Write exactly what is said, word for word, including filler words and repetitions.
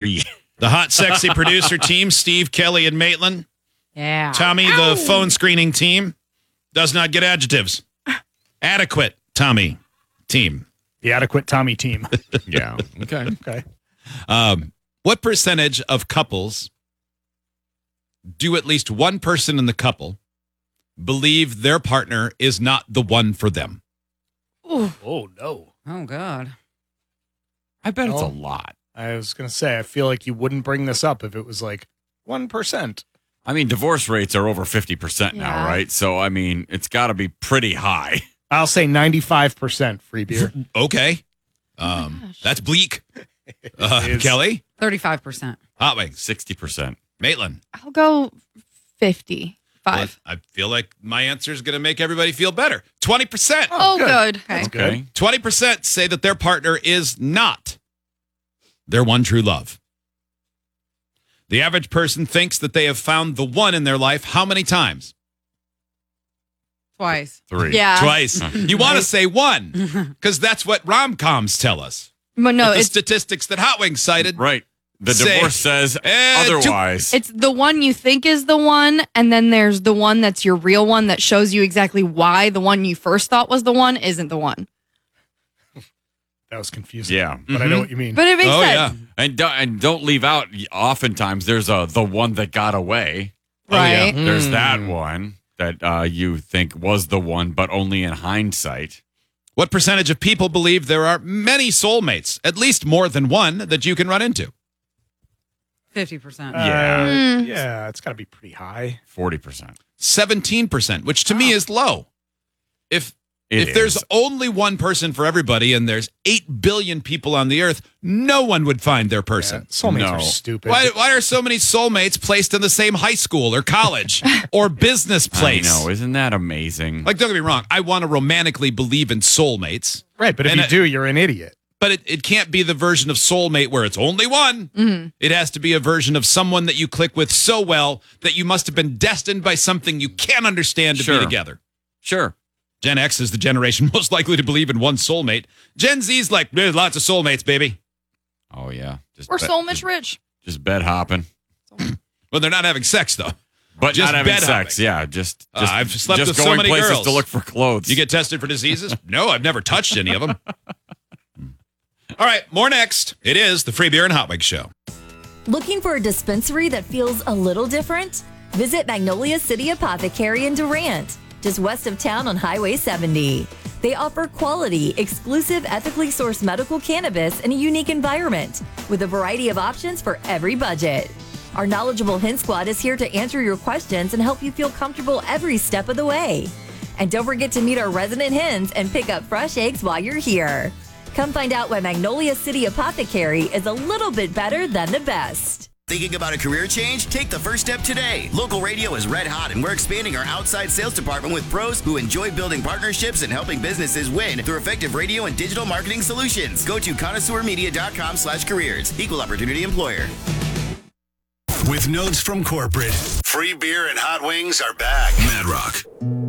thirty. The hot, sexy producer team, Steve, Kelly, and Maitland. Yeah. Tommy, Ow. the phone screening team, does not get adjectives. Adequate, Tommy, team. The adequate Tommy team. Yeah. Okay. Okay. Um, what percentage of couples do at least one person in the couple believe their partner is not the one for them? Ooh. Oh, no. Oh, God. I bet it's a Oh. lot. I was going to say, I feel like you wouldn't bring this up if it was like one percent. I mean, divorce rates are over fifty percent now, Yeah. right? So, I mean, it's got to be pretty high. I'll say ninety-five percent free beer. Okay. Um, gosh. that's bleak. Uh, is. Kelly? thirty-five percent. Hot Wings. sixty percent. Maitland? I'll go fifty-five. I feel like my answer is going to make everybody feel better. twenty percent. Oh, good. good. Okay. That's good. Okay. twenty percent say that their partner is not their one true love. The average person thinks that they have found the one in their life how many times? Twice. Three. Yeah. Twice. You want to say one because that's what rom-coms tell us. But no, But the it's statistics that Hot Wings cited. Right. The Say- divorce says Eh, two- otherwise. it's the one you think is the one, and then there's the one that's your real one that shows you exactly why the one you first thought was the one isn't the one. That was confusing. Yeah. But I know what you mean. But it makes Oh, sense. yeah. And don't, and don't leave out, oftentimes there's a the one that got away. Oh, yeah. Right. There's Mm. that one that uh, you think was the one, but only in hindsight. What percentage of people believe there are many soulmates, at least more than one, that you can run into? fifty percent. Uh, Yeah. Mm. Yeah, it's got to be pretty high. forty percent. seventeen percent, which to me is low. If It if there's is. only one person for everybody and there's eight billion people on the earth, no one would find their Yeah, person. soulmates No. are stupid. Why, why are so many soulmates placed in the same high school or college or business place? I know. Isn't that amazing? Like, don't get me wrong. I want to romantically believe in soulmates, Right, but if And you I- do, you're an idiot. but it, it can't be the version of soulmate where it's only one. Mm-hmm. It has to be a version of someone that you click with so well that you must have been destined by something you can't understand to Sure. be together. Sure. Gen X is the generation most likely to believe in one soulmate. Gen Z's like, there's lots of soulmates, baby. Oh, yeah. Just We're bed- so much just, rich. just bed hopping. Well, they're not having sex, though. But Just not having bed sex. hopping. Yeah. Just, Uh, just, I've slept just with so going many places girls. to look for clothes. You get tested for diseases? No, I've never touched any of them. All right, more next. It is the Free Beer and Hot Wings Show. Looking for a dispensary that feels a little different? Visit Magnolia City Apothecary in Durant, just west of town on Highway seventy. They offer quality, exclusive, ethically sourced medical cannabis in a unique environment with a variety of options for every budget. Our knowledgeable Hen Squad is here to answer your questions and help you feel comfortable every step of the way. And don't forget to meet our resident hens and pick up fresh eggs while you're here. Come find out why Magnolia City Apothecary is a little bit better than the best. Thinking about a career change? Take the first step today. Local radio is red hot, and we're expanding our outside sales department with pros who enjoy building partnerships and helping businesses win through effective radio and digital marketing solutions. Go to connoisseur media dot com slash careers. Equal opportunity employer. With notes from corporate, Free Beer and Hot Wings are back. Mad Rock.